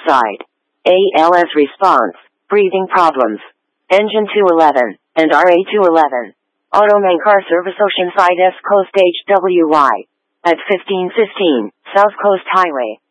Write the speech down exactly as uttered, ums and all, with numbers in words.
side. A L S response, breathing problems. Engine two eleven, and R A two eleven. Automain car service Oceanside S Coast H W Y. At fifteen fifteen, South Coast Highway.